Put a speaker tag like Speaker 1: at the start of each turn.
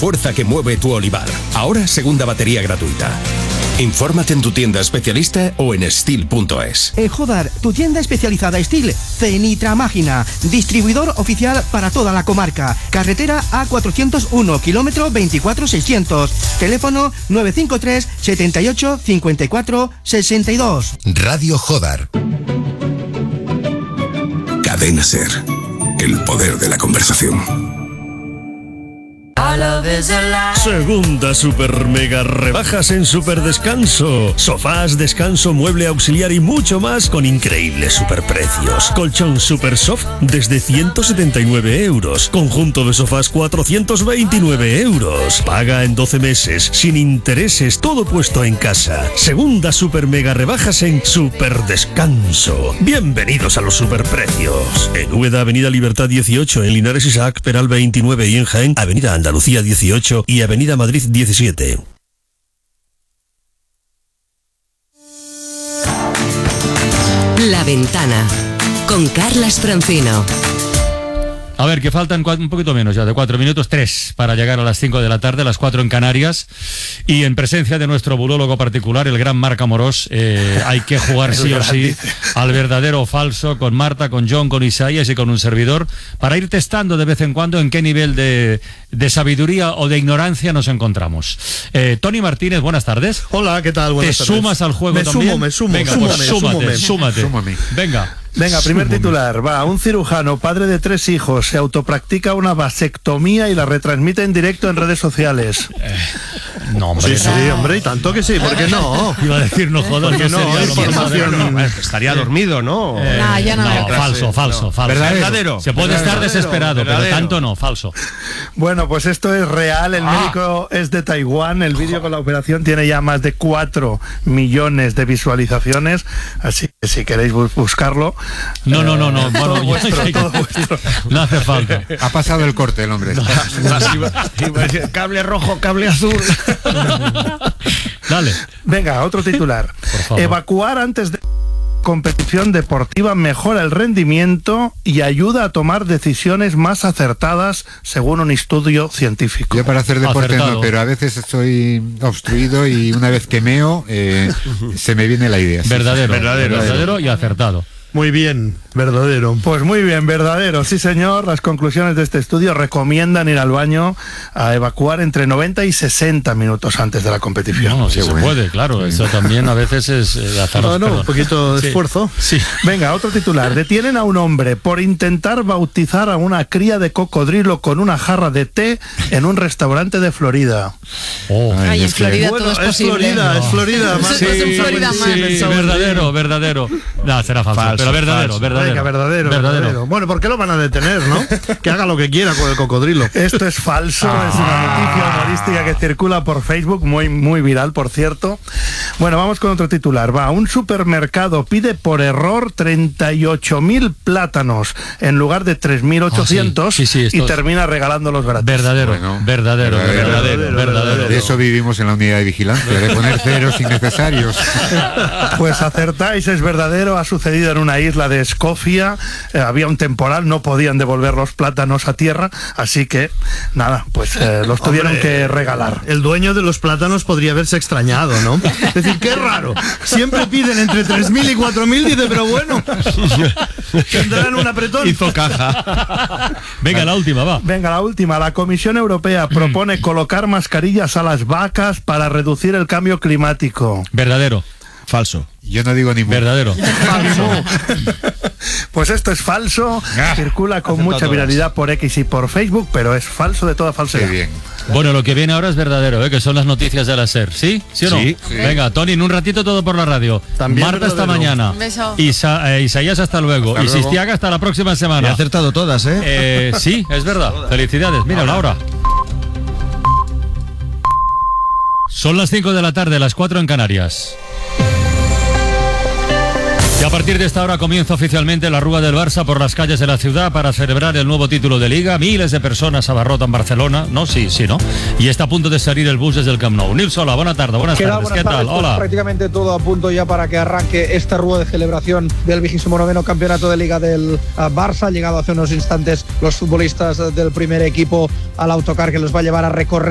Speaker 1: fuerza que mueve tu olivar. Ahora segunda batería gratuita. Infórmate en tu tienda especialista o en STIHL.es.
Speaker 2: Jodar, tu tienda especializada STIHL, Cenitra Máquina, distribuidor oficial para toda la comarca. Carretera A401, kilómetro 24600. Teléfono 953 78 54 62.
Speaker 3: Radio Jodar.
Speaker 1: Cadena Ser. El poder de la conversación.
Speaker 4: Segunda super mega rebajas en Super Descanso. Sofás, descanso, mueble auxiliar y mucho más con increíbles superprecios. Colchón Super Soft desde 179 euros. Conjunto de sofás 429 euros. Paga en 12 meses, sin intereses, todo puesto en casa. Segunda super mega rebajas en Super Descanso. Bienvenidos a los superprecios. En Úbeda, Avenida Libertad 18, en Linares Isaac, Peral 29 y en Jaén, Avenida Andalucía 18 y Avenida Madrid 17.
Speaker 5: La Ventana, con Carlas Francino.
Speaker 6: A ver, que faltan un poquito menos ya, de 4 minutos, 3 para llegar a las 5 de la tarde, las 4 en Canarias. Y en presencia de nuestro bulólogo particular, el gran Marc Amorós, hay que jugar sí o sí al verdadero o falso con Marta, con John, con Isaías y con un servidor, para ir testando de vez en cuando en qué nivel de sabiduría o de ignorancia nos encontramos. Tony Martínez, buenas tardes.
Speaker 7: Hola, ¿qué tal? Buenas tardes.
Speaker 6: ¿Te sumas al juego también?
Speaker 7: Me sumo.
Speaker 6: Venga, súmate.
Speaker 7: Venga, primer titular. Un cirujano, padre de 3 hijos, se autopractica una vasectomía y la retransmite en directo en redes sociales.
Speaker 6: No, hombre.
Speaker 7: Sí, hombre, y tanto que sí, ¿por qué no?
Speaker 6: Iba a decir, no jodas,
Speaker 7: no sería información.
Speaker 8: Estaría dormido, ¿no?
Speaker 6: Falso.
Speaker 8: Verdadero.
Speaker 6: Se puede estar desesperado, pero tanto no, falso.
Speaker 7: Bueno, pues esto es real. El médico es de Taiwán. El vídeo con la operación tiene ya más de 4 millones de visualizaciones. Así que si queréis buscarlo.
Speaker 6: No. Bueno,
Speaker 7: todo vuestro.
Speaker 6: No hace falta.
Speaker 9: Ha pasado el corte el hombre.
Speaker 8: Cable rojo, cable azul.
Speaker 6: Dale.
Speaker 7: Venga, otro titular. Evacuar antes de competición deportiva mejora el rendimiento y ayuda a tomar decisiones más acertadas, según un estudio científico.
Speaker 9: Yo para hacer deporte
Speaker 6: Acertado.
Speaker 9: no, pero a veces estoy obstruido y una vez que meo se me viene la idea.
Speaker 6: Verdadero y acertado.
Speaker 7: Muy bien, verdadero. Pues muy bien, verdadero, sí señor. Las conclusiones de este estudio recomiendan ir al baño a evacuar entre 90 y 60 minutos antes de la competición.
Speaker 6: No, si se puede, claro. Eso también a veces es azaroso.
Speaker 7: Un poquito de esfuerzo.
Speaker 6: Sí.
Speaker 7: Venga, otro titular. Detienen a un hombre por intentar bautizar a una cría de cocodrilo con una jarra de té en un restaurante de Florida.
Speaker 10: En Florida todo es posible.
Speaker 7: Es Florida. Más
Speaker 6: Sí, verdadero. No, será falso. Pero verdadero.
Speaker 7: Venga, verdadero. Bueno, ¿por qué lo van a detener, no? Que haga lo que quiera con el cocodrilo. Esto es falso, es una noticia humorística que circula por Facebook, muy viral, por cierto. Bueno, vamos con otro titular. Un supermercado pide por error 38.000 plátanos en lugar de 3.800 y termina regalándolos gratis.
Speaker 6: Verdadero.
Speaker 9: De eso vivimos en la unidad de vigilancia, de poner ceros innecesarios.
Speaker 7: Pues acertáis, es verdadero. Ha sucedido en una isla de Escocia, había un temporal, no podían devolver los plátanos a tierra, así que nada, pues los tuvieron que regalar.
Speaker 11: El dueño de los plátanos podría haberse extrañado, ¿no? Es decir, qué raro, siempre piden entre 3.000 y 4.000, dice, pero bueno, tendrán un apretón.
Speaker 6: Hizo caja. Venga, la última, va.
Speaker 7: Venga, la última. La Comisión Europea propone colocar mascarillas a las vacas para reducir el cambio climático.
Speaker 6: Verdadero.
Speaker 8: Falso.
Speaker 9: Yo no digo ni
Speaker 6: verdadero.
Speaker 7: Falso. Pues esto es falso. Circula con mucha viralidad por X y por Facebook, pero es falso de toda falsedad.
Speaker 9: Qué bien.
Speaker 6: Bueno, lo que viene ahora es verdadero, que son las noticias de la SER. ¿Sí? ¿Sí o no?
Speaker 8: Sí.
Speaker 6: Venga, Tony, en un ratito todo por la radio.
Speaker 7: También
Speaker 6: Marta
Speaker 7: verdadero.
Speaker 6: hasta mañana.
Speaker 10: Un beso.
Speaker 6: Isaías hasta luego. Y Sistiaga hasta la próxima semana.
Speaker 8: He acertado todas, ¿eh?
Speaker 6: Sí, es verdad. Felicidades. Mira, la hora. Son las 5 de la tarde, las 4 en Canarias. Y a partir de esta hora comienza oficialmente la Rúa del Barça por las calles de la ciudad para celebrar el nuevo título de Liga. Miles de personas abarrotan Barcelona, ¿no? Sí, ¿no? Y está a punto de salir el bus desde el Camp Nou. Nils, hola, buenas tardes. Buenas tardes. ¿Qué tal?
Speaker 12: Pues
Speaker 6: hola.
Speaker 12: prácticamente todo a punto ya para que arranque esta Rúa de celebración del 29º Campeonato de Liga del Barça. Han llegado hace unos instantes los futbolistas del primer equipo al autocar que los va a llevar a recorrer